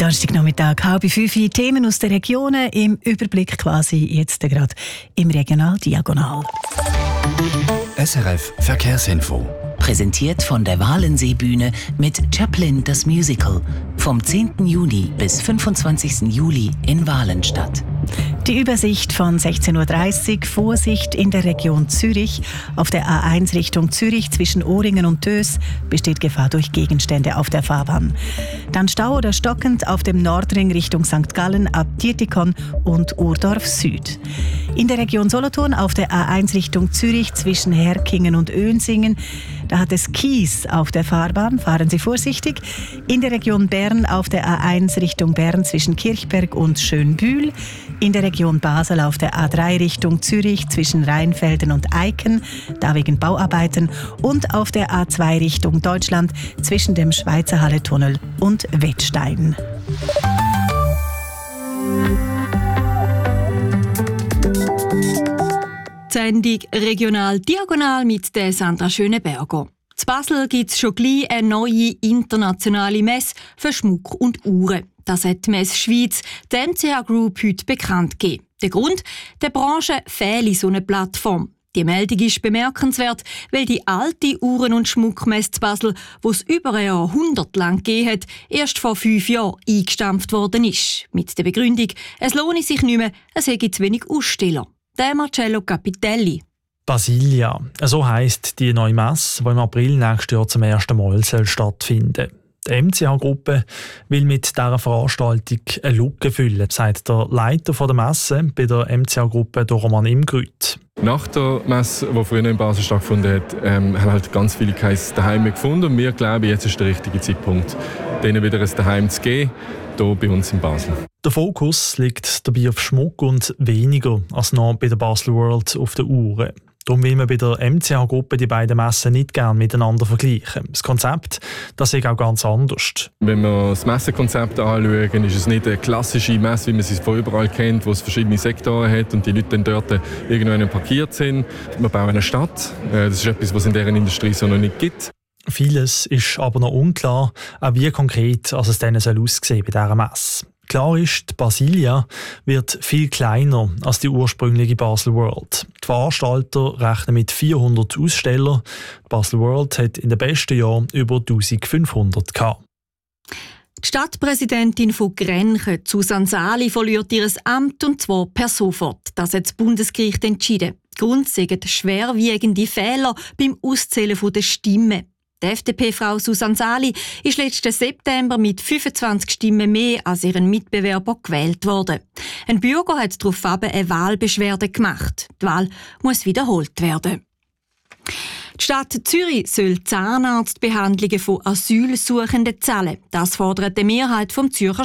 Donnerstagnachmittag, 4:30, Themen aus den Regionen im Überblick quasi jetzt gerade im Regional Diagonal. SRF Verkehrsinfo. Präsentiert von der Walensee-Bühne mit Chaplin das Musical. Vom 10. Juni bis 25. Juli in Walenstadt. Die Übersicht von 16:30 Uhr, Vorsicht in der Region Zürich. Auf der A1 Richtung Zürich zwischen Ohringen und Dös besteht Gefahr durch Gegenstände auf der Fahrbahn. Dann Stau oder stockend auf dem Nordring Richtung St. Gallen ab Dietikon und Urdorf Süd. In der Region Solothurn auf der A1 Richtung Zürich zwischen Herkingen und Önsingen. Da hat es Kies auf der Fahrbahn, fahren Sie vorsichtig. In der Region Bern auf der A1 Richtung Bern zwischen Kirchberg und Schönbühl. In der Region Basel auf der A3 Richtung Zürich zwischen Rheinfelden und Eiken, da wegen Bauarbeiten. Und auf der A2 Richtung Deutschland zwischen dem Schweizer Halletunnel und Wettstein. Die Sendung «Regional Diagonal» mit der Sandra Schöneberger. In Basel gibt es schon gleich eine neue internationale Messe für Schmuck und Uhren. Das hat die Messe Schweiz, die MCH Group, heute bekannt gegeben. Der Grund? Der Branche fehle so eine Plattform. Die Meldung ist bemerkenswert, weil die alte Uhren- und Schmuckmesse in Basel, die es über ein Jahrhundert lang gegeben hat, erst vor 5 Jahren eingestampft worden ist. Mit der Begründung, es lohne sich nicht mehr, es hätte zu wenig Aussteller. Der Marcello Capitelli. Basilia, so heisst die neue Messe, die im April nächstes Jahr zum ersten Mal stattfinden soll. Die MCH-Gruppe will mit dieser Veranstaltung eine Lücke füllen, sagt der Leiter der Messe bei der MCH-Gruppe, Roman Imgrüt. Nach der Messe, die früher in Basel stattgefunden hat, haben halt ganz viele kein Daheim mehr gefunden. Und wir glauben, jetzt ist der richtige Zeitpunkt, denen wieder ein Daheim zu geben, hier bei uns in Basel. Der Fokus liegt dabei auf Schmuck und weniger als noch bei der Basel World auf den Uhren. Darum will man bei der MCH-Gruppe die beiden Messen nicht gerne miteinander vergleichen. Das Konzept, das ist auch ganz anders. Wenn wir das Messekonzept anschauen, ist es nicht eine klassische Messe, wie man sie von überall kennt, wo es verschiedene Sektoren hat und die Leute dann dort irgendwo parkiert sind. Wir bauen eine Stadt. Das ist etwas, was es in dieser Industrie so noch nicht gibt. Vieles ist aber noch unklar, auch wie konkret es dann aussehen soll bei dieser Messe. Klar ist, die Basilia wird viel kleiner als die ursprüngliche Basel World. Die Veranstalter rechnen mit 400 Ausstellern. Die Basel World hat in den besten Jahren über 1500 gehabt. Die Stadtpräsidentin von Grenchen, Susanne Sali, verliert ihr Amt, und zwar per sofort. Das hat das Bundesgericht entschieden. Grund sind schwerwiegende Fehler beim Auszählen der Stimmen. Die FDP-Frau Susanne Sali ist letzten September mit 25 Stimmen mehr als ihren Mitbewerber gewählt worden. Ein Bürger hat daraufhin eine Wahlbeschwerde gemacht. Die Wahl muss wiederholt werden. Die Stadt Zürich soll Zahnarztbehandlungen von Asylsuchenden zahlen. Das fordert die Mehrheit vom Zürcher